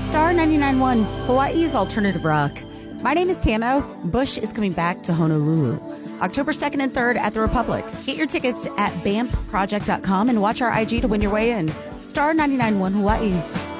Star 99.1, Hawaii's alternative rock. My name is Tamo. Bush is coming back to Honolulu. October 2nd and 3rd at the Republic. Get your tickets at BAMPproject.com and watch our IG to win your way in. Star 99.1 Hawaii.